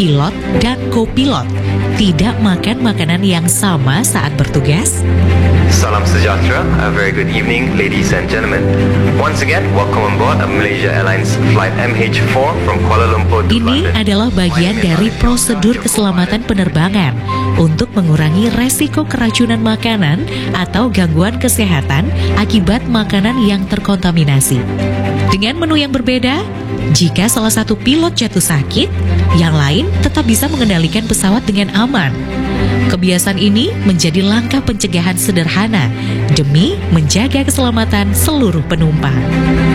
pilot dan kopilot tidak makan makanan yang sama saat bertugas? Salam sejahtera, a very good evening, ladies and gentlemen. Once again, welcome on board Malaysia Airlines flight MH4 from Kuala Lumpur to Ini London. adalah bagian dari prosedur keselamatan penerbangan untuk mengurangi resiko keracunan makanan atau gangguan kesehatan akibat makanan yang terkontaminasi. Dengan menu yang berbeda, jika salah satu pilot jatuh sakit, yang lain tetap bisa mengendalikan pesawat dengan aman. Kebiasaan ini menjadi langkah pencegahan sederhana demi menjaga keselamatan seluruh penumpang.